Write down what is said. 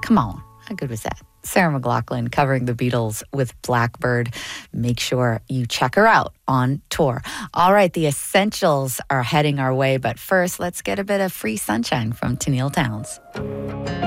Come on. How good was that? Sarah McLachlan covering the Beatles with Blackbird. Make sure you check her out on tour. All right, the essentials are heading our way, but first, let's get a bit of Free Sunshine from Tenille Townes.